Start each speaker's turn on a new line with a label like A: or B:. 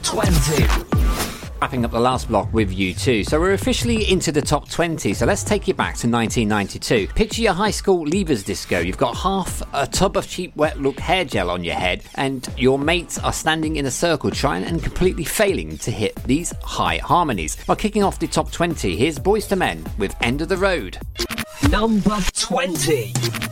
A: 20.
B: Wrapping up the last block with U2. So we're officially into the top 20. So let's take you back to 1992. Picture your high school leavers disco. You've got half a tub of cheap wet look hair gel on your head and your mates are standing in a circle trying and completely failing to hit these high harmonies. While kicking off the top 20, here's Boyz II Men with End of the Road.
A: Number 20.